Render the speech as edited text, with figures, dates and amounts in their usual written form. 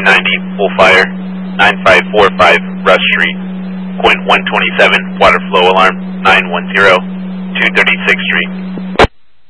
290, full fire, 9545 Rush Street, Quint 127, water flow alarm, 910, 236th Street.